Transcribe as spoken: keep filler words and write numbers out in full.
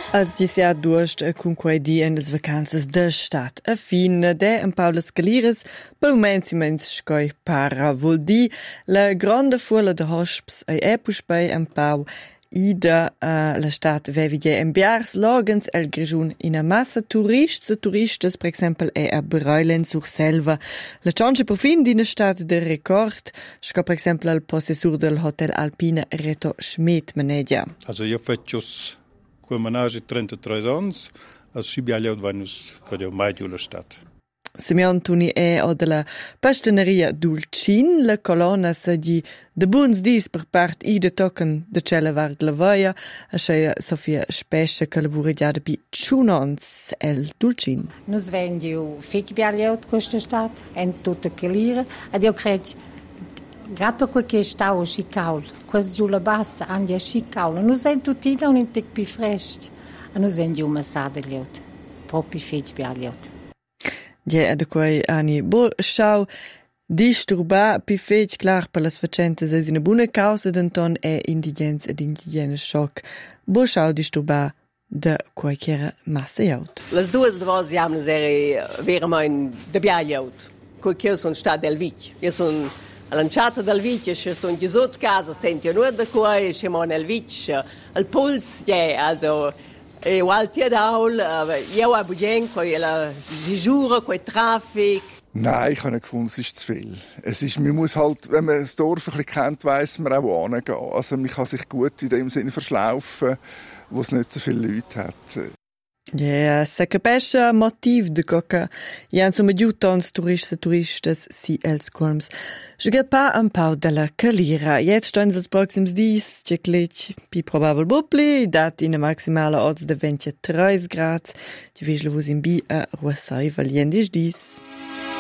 Als ci sia duost cun quei di en las vacanzas de stat a fin de en Paulas Calires pel moment simens scoi para vol di la grande fuola de hosps ai epus bei en Pau ida uh, la stat vevige en biars logens el grigiun in a massa turists e turistas per exempel e a Breulen sur Selva la chance profin d'ina stat de record sco per exempel al possessur del hotel Alpina Reto Schmidt Manedia. Also io faccio quel menage trentatré ans als Scibiaglio vanus codio mai giù la stat. Simeon Tuni è o della pasteneria Dulcin, la colonna sa di de buns dis per part i de tocken de cella vard la vaia, a sceia Sofia Spesce che lavora già da pi ciunons el Dulcin. Nus vendiu fetch bialiot questa stat, en tutta Calira, ed io cred grad per quel che stau schicaul, quasi giù la bassa, andi a schicaul, nus en tutina un intec pi frest, e nus vendiu massada liot, proprio fetch bialiot. Ja, da quei ani bo schau disturba pi fetg clar per las facentes es una buona causa denton è indigens ed indigenes schock. Bo schau disturba de quei chera massa jaut. Las duas de vos jamnas ere vera mein de biagliaut. Quei che son stat del vic. Io son all'anciata del vic, che son gesot casa, sentio nur de quei, che mon el vic, al puls, ja, also e waltia daul, io a Budien, quei la Jura, quei Traffic. Nein, ich habe nicht gefunden, es ist zu viel. Es ist, man muss halt, wenn man das Dorf ein bisschen kennt, weiss man auch, wo hingehen. Also man kann sich gut in dem Sinne verschlaufen, wo es nicht so viele Leute hat. Ja, se capisce motiv de coca. Ja, insomma, giutons turistas e turistas si els colms. Sche pa un pau della Calira. Jetzt stehen sie als proxims dies, tscheklich, pi probabel bupli, dat in a maximale odds de ventitré grad. Die wischle vus in bi a Russai valiendis dies.